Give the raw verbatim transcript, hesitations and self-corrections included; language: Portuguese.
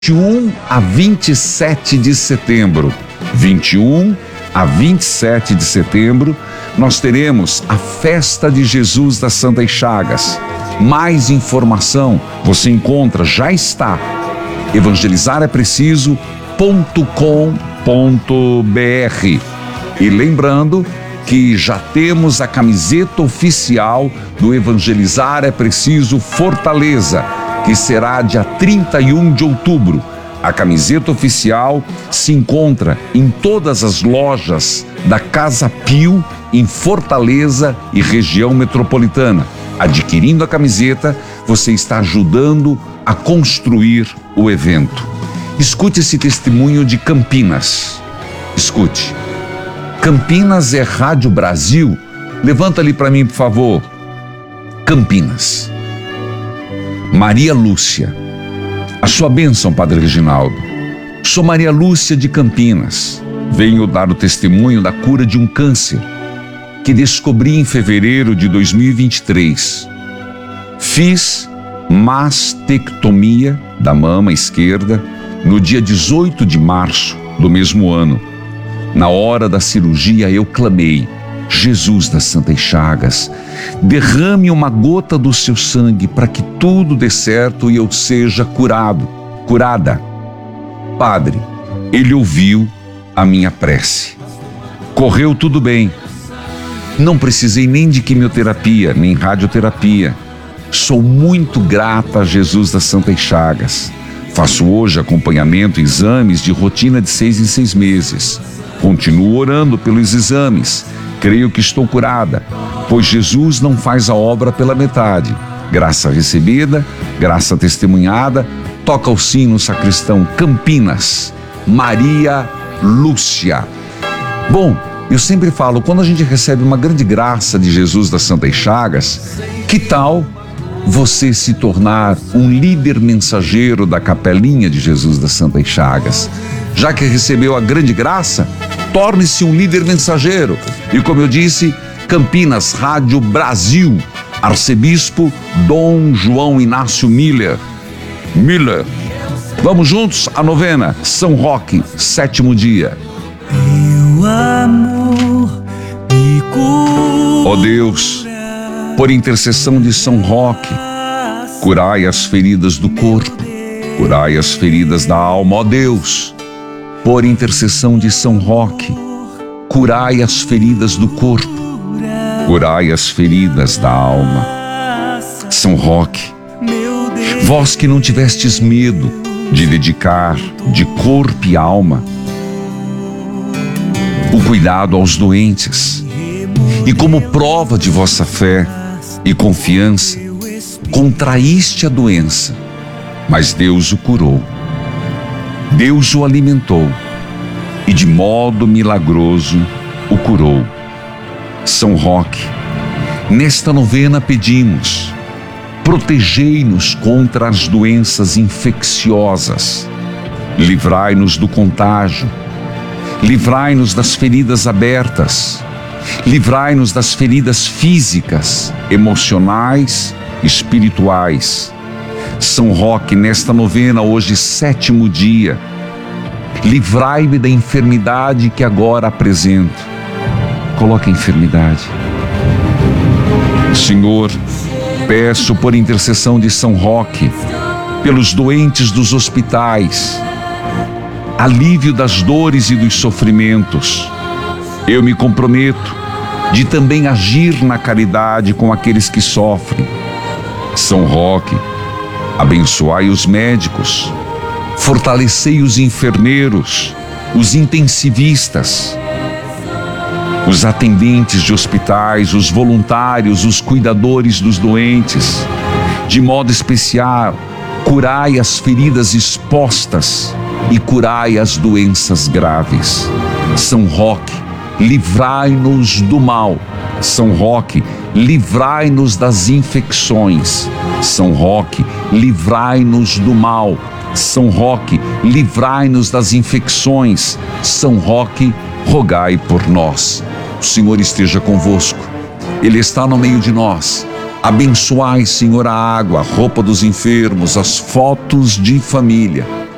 vinte e um a vinte e sete de setembro. vinte e um a vinte e sete de setembro, nós teremos a Festa de Jesus das Santas Chagas. Mais informação você encontra, já está, evangelizar é preciso ponto com ponto br. E lembrando que já temos a camiseta oficial do Evangelizar é Preciso Fortaleza, que será dia trinta e um de outubro. A camiseta oficial se encontra em todas as lojas da Casa Pio, em Fortaleza e região metropolitana. Adquirindo a camiseta, você está ajudando a construir o evento. Escute esse testemunho de Campinas. Escute. Campinas é Rádio Brasil? Levanta ali para mim, por favor. Campinas. Maria Lúcia. A sua bênção, Padre Reginaldo. Sou Maria Lúcia de Campinas. Venho dar o testemunho da cura de um câncer que descobri em fevereiro de dois mil e vinte e três. Fiz mastectomia da mama esquerda no dia dezoito de março do mesmo ano. Na hora da cirurgia eu clamei: Jesus das Santas Chagas, derrame uma gota do seu sangue para que tudo dê certo e eu seja curado, curada. Padre, ele ouviu a minha prece. Correu tudo bem. Não precisei nem de quimioterapia, nem radioterapia. Sou muito grata a Jesus das Santas Chagas. Faço hoje acompanhamento e exames de rotina de seis em seis meses. Continuo orando pelos exames. Creio que estou curada, pois Jesus não faz a obra pela metade. Graça recebida, graça testemunhada. Toca o sino, sacristão. Campinas, Maria Lúcia. Bom, eu sempre falo, quando a gente recebe uma grande graça de Jesus das Santas Chagas, que tal você se tornar um líder mensageiro da capelinha de Jesus das Santas Chagas? Já que recebeu a grande graça, torne-se um líder mensageiro. E como eu disse, Campinas, Rádio Brasil, Arcebispo Dom João Inácio Miller. Miller. Vamos juntos à novena São Roque, sétimo dia. Teu amor me cura. Ó Deus, por intercessão de São Roque, curai as feridas do corpo, curai as feridas da alma. Ó Deus, por intercessão de São Roque, curai as feridas do corpo, curai as feridas da alma. São Roque, vós que não tivestes medo de dedicar de corpo e alma o cuidado aos doentes, e como prova de vossa fé e confiança, contraíste a doença, mas Deus o curou. Deus o alimentou e de modo milagroso o curou. São Roque, nesta novena pedimos: protegei-nos contra as doenças infecciosas, livrai-nos do contágio, livrai-nos das feridas abertas, livrai-nos das feridas físicas, emocionais, espirituais. São Roque, nesta novena, hoje sétimo dia, livrai-me da enfermidade que agora apresento. Coloque a enfermidade. Senhor, peço por intercessão de São Roque, pelos doentes dos hospitais, alívio das dores e dos sofrimentos. Eu me comprometo de também agir na caridade com aqueles que sofrem. São Roque, abençoai os médicos, fortalecei os enfermeiros, os intensivistas, os atendentes de hospitais, os voluntários, os cuidadores dos doentes. De modo especial, curai as feridas expostas e curai as doenças graves. São Roque, livrai-nos do mal. São Roque, livrai-nos das infecções. São Roque, livrai-nos do mal. São Roque, livrai-nos das infecções. São Roque, rogai por nós. O Senhor esteja convosco. Ele está no meio de nós. Abençoai, Senhor, a água, a roupa dos enfermos, as fotos de família.